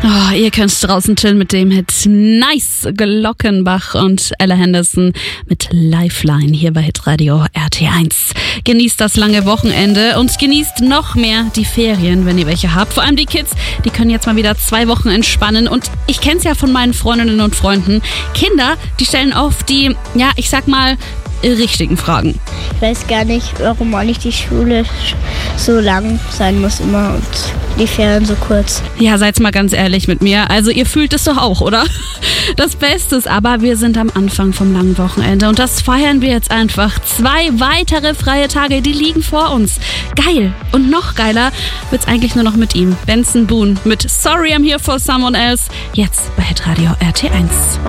Oh, ihr könnt draußen chillen mit dem Hit Nice, Glockenbach und Ella Henderson mit Lifeline hier bei Hitradio RT1. Genießt das lange Wochenende und genießt noch mehr die Ferien, wenn ihr welche habt. Vor allem die Kids, die können jetzt mal wieder 2 Wochen entspannen. Und ich kenn's ja von meinen Freundinnen und Freunden. Kinder, die stellen oft die, ja, ich sag mal, richtigen Fragen. Ich weiß gar nicht, warum eigentlich die Schule so lang sein muss immer und die Ferien so kurz. Ja, seid mal ganz ehrlich mit mir. Also ihr fühlt es doch auch, oder? Das Beste ist aber, wir sind am Anfang vom langen Wochenende und das feiern wir jetzt einfach. 2 weitere freie Tage, die liegen vor uns. Geil. Und noch geiler wird's eigentlich nur noch mit ihm. Benson Boone mit Sorry I'm Here for Someone Else. Jetzt bei Hitradio RT1.